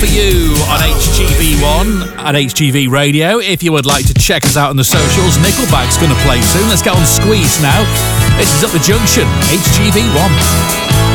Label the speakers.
Speaker 1: for you on HGV1 and HGV Radio. If you would like to check us out on the socials, Nickelback's going to play soon. Let's get on Squeeze now. This is At The Junction, HGV1.